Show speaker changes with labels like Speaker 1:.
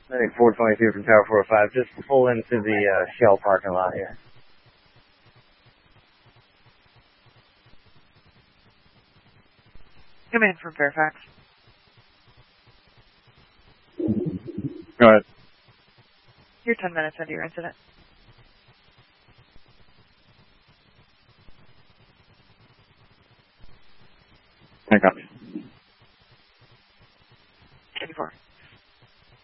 Speaker 1: I think 422 from Tower 405. Just pull into the Shell parking lot here.
Speaker 2: Come in from Fairfax.
Speaker 3: Go ahead.
Speaker 2: You're 10 minutes into your incident.
Speaker 3: I got you.